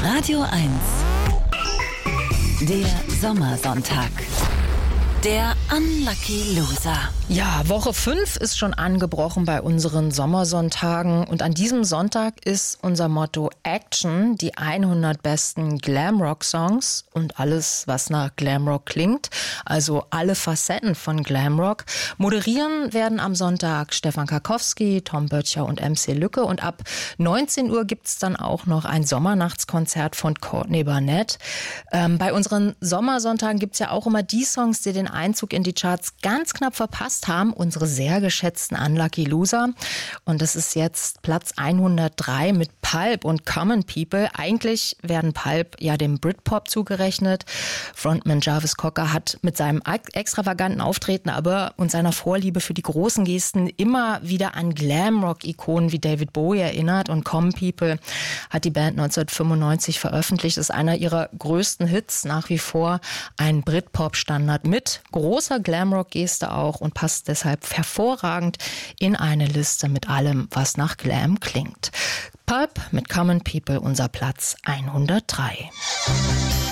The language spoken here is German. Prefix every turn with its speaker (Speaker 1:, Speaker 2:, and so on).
Speaker 1: Radio 1. Der Sommersonntag. Der Unlucky Loser.
Speaker 2: Ja, Woche 5 ist schon angebrochen bei unseren Sommersonntagen. Und an diesem Sonntag ist unser Motto Action, die 100 besten Glamrock-Songs und alles, was nach Glamrock klingt. Also alle Facetten von Glamrock. Moderieren werden am Sonntag Stefan Karkowski, Tom Böttcher und MC Lücke. Und ab 19 Uhr gibt es dann auch noch ein Sommernachtskonzert von Courtney Barnett. Bei unseren Sommersonntagen gibt es ja auch immer die Songs, die den Einzug in die Charts ganz knapp verpasst haben, unsere sehr geschätzten Unlucky Loser. Und das ist jetzt Platz 103 mit Pulp und Common People. Eigentlich werden Pulp ja dem Britpop zugerechnet. Frontman Jarvis Cocker hat mit seinem extravaganten Auftreten und seiner Vorliebe für die großen Gesten immer wieder an Glamrock-Ikonen wie David Bowie erinnert. Und Common People hat die Band 1995 veröffentlicht. Das ist einer ihrer größten Hits, nach wie vor ein Britpop-Standard mit großer Glamrock-Geste auch und passt deshalb hervorragend in eine Liste mit allem, was nach Glam klingt. Pulp mit Common People, unser Platz 103.